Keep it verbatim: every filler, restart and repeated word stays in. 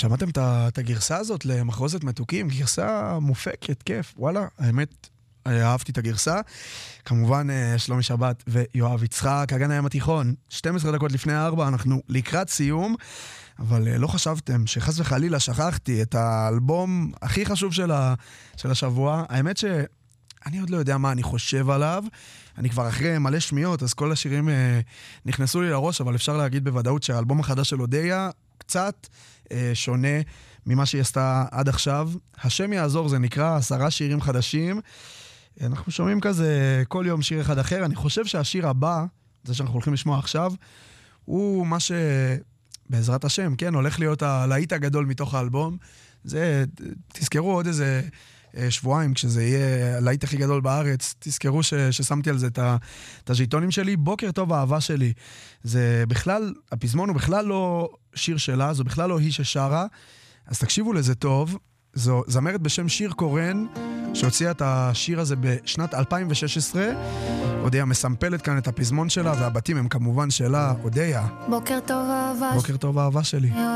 שמעתם את הגרסה הזאת למחרוזת מתוקים? גרסה מופקת, כיף, וואלה, האמת, אהבתי את הגרסה. כמובן, שלומי שבת ויואב יצחק, אגן הים התיכון, שתים עשרה דקות לפני ארבע, אנחנו לקראת סיום, אבל לא חשבתם שחס וחלילה שכחתי את האלבום הכי חשוב של, ה, של השבוע. האמת שאני עוד לא יודע מה אני חושב עליו, אני כבר אחרי מלא שמיות, אז כל השירים אה, נכנסו לי לראש, אבל אפשר להגיד בוודאות שהאלבום החדש של אודיה קצת אה, שונה ממה שהיא עשתה עד עכשיו. השם יעזור, זה נקרא עשרה שירים חדשים. אנחנו שומעים כזה כל יום שיר אחד אחר. אני חושב שהשיר הבא, זה שאנחנו הולכים לשמוע עכשיו, הוא מה שבעזרת השם, כן, הולך להיות הלהיט הגדול מתוך האלבום. זה, תזכרו עוד איזה שבועיים, כשזה יהיה הלהיט הכי גדול בארץ, תזכרו ש, ששמתי על זה את, ה, את הז'יטונים שלי. בוקר טוב האהבה שלי. זה בכלל, הפזמון הוא בכלל לא שיר שלה, זו בכלל לא היא ששרה, אז תקשיבו לזה טוב. זו זמרת בשם שיר קורן, שהוציאה את השיר הזה בשנת אלפיים ושש עשרה. אודיה מסמפלת כאן את הפזמון שלה, והבתים הם כמובן שלה. אודיה. בוקר טוב אהבה. בוקר טוב אהבה שלי.